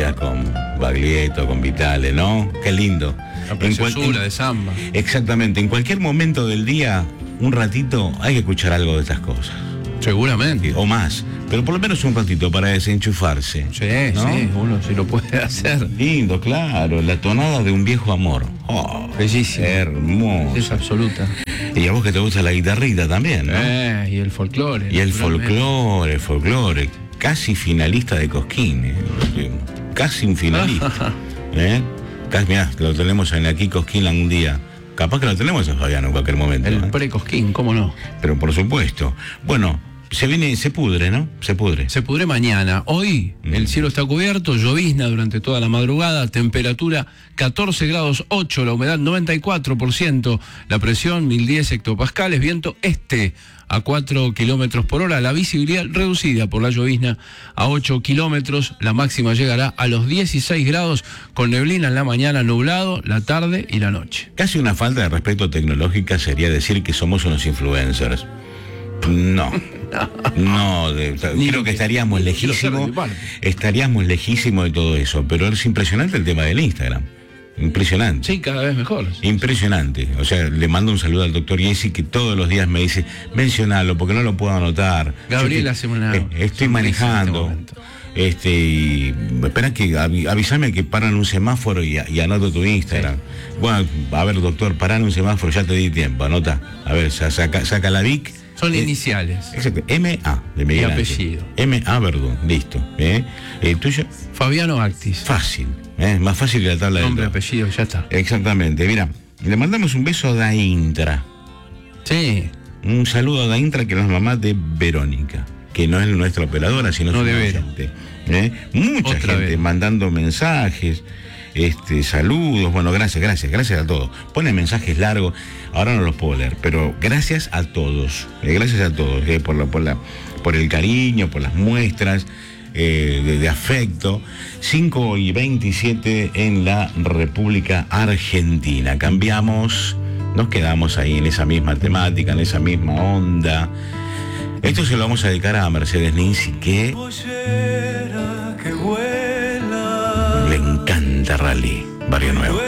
días con Baglietto, con Vitale, ¿no? Qué lindo. La preciosura de samba. Exactamente, en cualquier momento del día, un ratito, hay que escuchar algo de estas cosas. Seguramente. O más, pero por lo menos un ratito para desenchufarse. Sí, ¿no? sí, uno sí lo puede hacer. Lindo, claro, la tonada de un viejo amor. Oh, bellísimo. Hermoso. Es absoluta. Y a vos que te gusta la guitarrita también, ¿no? Y el folclore. Y el folclore. Casi finalista de Cosquín, casi un finalista. Mirá, lo tenemos aquí Cosquín un día. Capaz que lo tenemos en Fabiano en cualquier momento. El pre-Cosquín, ¿cómo no? Pero por supuesto. Bueno, se pudre, ¿no? Se pudre. Se pudre mañana. Hoy el cielo está cubierto, llovizna durante toda la madrugada, temperatura 14 grados 8, la humedad 94%, la presión 1010 hectopascales, viento este a 4 kilómetros por hora, la visibilidad reducida por la llovizna a 8 kilómetros, la máxima llegará a los 16 grados con neblina en la mañana, nublado la tarde y la noche. Casi una falta de respeto tecnológica sería decir que somos unos influencers. No, creo que estaríamos lejísimos de todo eso, pero es impresionante el tema del Instagram. Impresionante. Sí, cada vez mejor. Impresionante. O sea, le mando un saludo al doctor Yesi, que todos los días me dice, mencionalo, porque no lo puedo anotar. Gabriela hace una... Estoy manejando. Y espera que avísame que paran un semáforo y anoto tu Instagram. Sí. Bueno, a ver, doctor, paran un semáforo, ya te di tiempo, anota. A ver, saca la Vic. Son iniciales. Exacto, M.A. de Miguel y apellido. M.A. Verdún, listo. ¿El tuyo? Fabiano Actis. Fácil, más fácil que la tabla de nombre, apellido, ya está. Exactamente, mira, le mandamos un beso a Daintra. Sí. Un saludo a Daintra, que es la mamá de Verónica, que no es nuestra operadora, sino no su de gente. Mucha Otra gente vez. Mandando mensajes. Saludos, bueno, gracias a todos. Ponen mensajes largos, ahora no los puedo leer, pero gracias a todos, por el cariño, por las muestras de afecto. 5:27 en la República Argentina. Cambiamos, nos quedamos ahí en esa misma temática, en esa misma onda. Esto se lo vamos a dedicar a Mercedes Ninzi, que le encanta Rally Barrio Nuevo.